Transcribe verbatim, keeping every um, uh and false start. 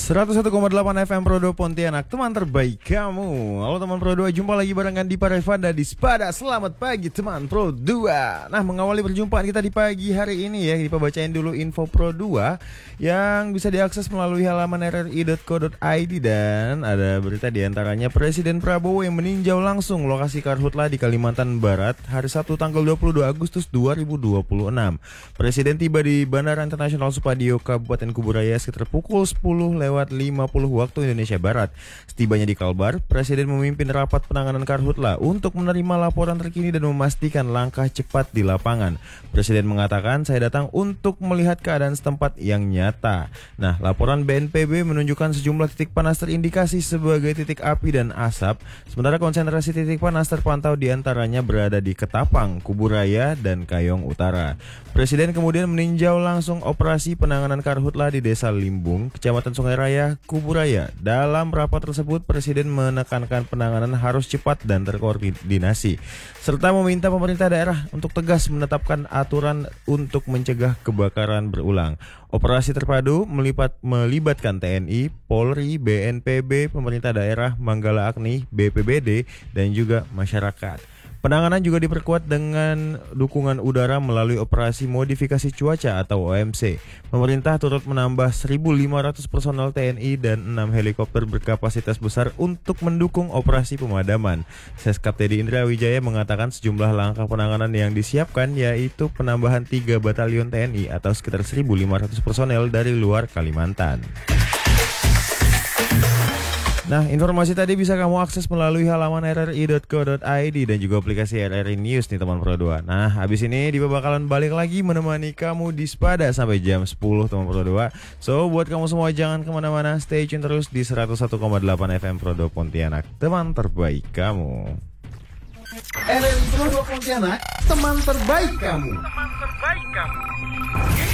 seratus satu koma delapan F M Pro dua Pontianak, teman terbaik kamu. Halo teman Pro dua, jumpa lagi barengan di Parevanda di Spada. Selamat pagi teman Pro dua. Nah, mengawali perjumpaan kita di pagi hari ini ya, kita bacain dulu info Pro dua yang bisa diakses melalui halaman r r i dot co dot i d. Dan ada berita diantaranya Presiden Prabowo yang meninjau langsung lokasi karhutlah di Kalimantan Barat hari Sabtu tanggal dua puluh dua Agustus dua ribu dua puluh enam. Presiden tiba di Bandara Internasional Supadio, Kabupaten Kuburaya sekitar pukul sepuluh lewat lima puluh waktu Indonesia Barat. Setibanya di Kalbar, Presiden memimpin rapat penanganan karhutlah untuk menerima laporan terkini dan memastikan langkah cepat di lapangan. Presiden mengatakan, saya datang untuk melihat keadaan setempat yang nyata. Nah, laporan B N P B menunjukkan sejumlah titik panas terindikasi sebagai titik api dan asap, sementara konsentrasi titik panas terpantau diantaranya berada di Ketapang, Kuburaya, dan Kayong Utara. Presiden kemudian meninjau langsung operasi penanganan karhutlah di Desa Limbung, Kecamatan Sungai Raya, Kuburaya. Dalam rapat tersebut, Presiden menekankan penanganan harus cepat dan terkoordinasi, serta meminta pemerintah daerah untuk tegas menetapkan aturan untuk mencegah kebakaran berulang. Operasi terpadu melipat, melibatkan T N I, Polri, B N P B, pemerintah daerah, Manggala Agni, B P B D, dan juga masyarakat. Penanganan juga diperkuat dengan dukungan udara melalui operasi modifikasi cuaca atau O M C. Pemerintah turut menambah seribu lima ratus personel T N I dan enam helikopter berkapasitas besar untuk mendukung operasi pemadaman. Seskap Teddy Indra Wijaya mengatakan sejumlah langkah penanganan yang disiapkan yaitu penambahan tiga batalion T N I atau sekitar seribu lima ratus personel dari luar Kalimantan. Nah, informasi tadi bisa kamu akses melalui halaman r r i dot co dot i d dan juga aplikasi R R I News nih teman Pro dua. Nah, habis ini Diva bakalan balik lagi menemani kamu di Spada sampai jam sepuluh teman Pro dua. So, buat kamu semua jangan kemana-mana, stay tune terus di seratus satu koma delapan F M Pro dua Pontianak, teman terbaik kamu. R R I Pro dua Pontianak, teman terbaik kamu. Teman terbaik kamu.